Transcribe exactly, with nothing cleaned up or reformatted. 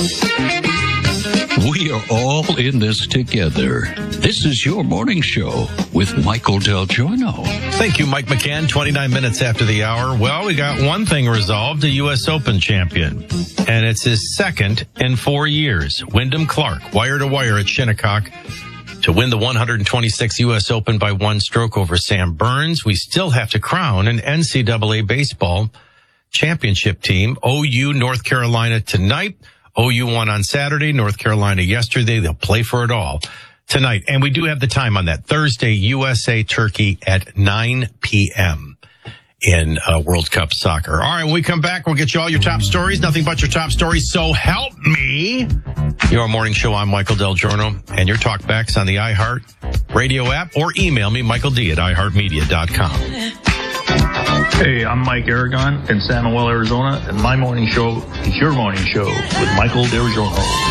We are all in this together. This is your morning show with Michael Del Giorno. Thank you, Mike McCann. twenty-nine minutes after the hour. Well, we got one thing resolved, a U S Open champion. And it's his second in four years. Wyndham Clark, wire to wire at Shinnecock to win the one hundred twenty-sixth U S Open by one stroke over Sam Burns. We still have to crown an N C double A baseball championship team. O U, North Carolina tonight. O U won on Saturday, North Carolina yesterday. They'll play for it all tonight. And we do have the time on that. Thursday, U S A Turkey at nine p.m. in uh, World Cup soccer. All right, when we come back, we'll get you all your top stories. Nothing but your top stories. So help me. Your morning show, I'm Michael Del Giorno. And your talkbacks on the iHeart Radio app. Or email me, Michael D at i heart media dot com. Hey, I'm Mike Aragon in San Manuel, Arizona, and my morning show is your morning show with Michael Del Giorno.